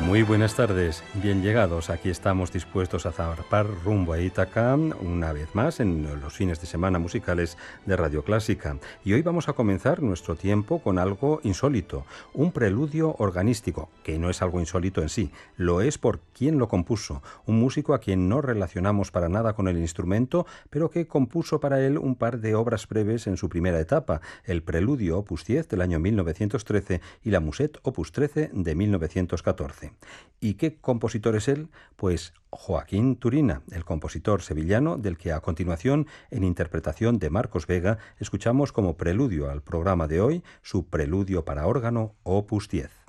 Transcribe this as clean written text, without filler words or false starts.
Muy buenas tardes, bien llegados. Aquí estamos dispuestos a zarpar rumbo a Ítaca una vez más en los fines de semana musicales de Radio Clásica. Y hoy vamos a comenzar nuestro tiempo con algo insólito, un preludio organístico, que no es algo insólito en sí, lo es por quien lo compuso, un músico a quien no relacionamos para nada con el instrumento, pero que compuso para él un par de obras breves en su primera etapa, el Preludio Opus 10 del año 1913 y la Musette Opus 13 de 1914. ¿Y qué compositor es él? Pues Joaquín Turina, el compositor sevillano del que a continuación, en interpretación de Marcos Vega, escuchamos como preludio al programa de hoy su Preludio para órgano Opus 10.